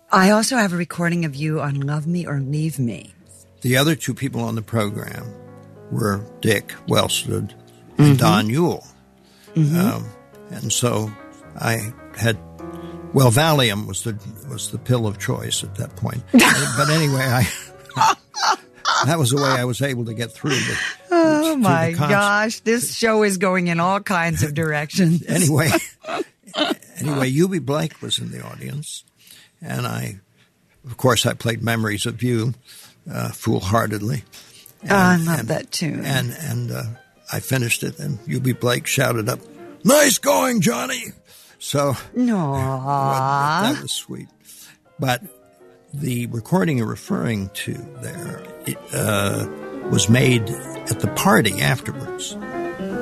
I also have a recording of you on Love Me or Leave Me. The other two people on the program were Dick Wellsted and Don Yule. And so I had, well, Valium was the pill of choice at that point. But anyway, that was the way I was able to get through. Oh my gosh, this show is going in all kinds of directions. Anyway, Eubie Blake was in the audience, and of course, I played Memories of You, foolhardily. And, I love that tune. And I finished it, and Eubie Blake shouted up, "Nice going, Johnny!" So, that was sweet. But the recording you're referring to there was made at the party afterwards.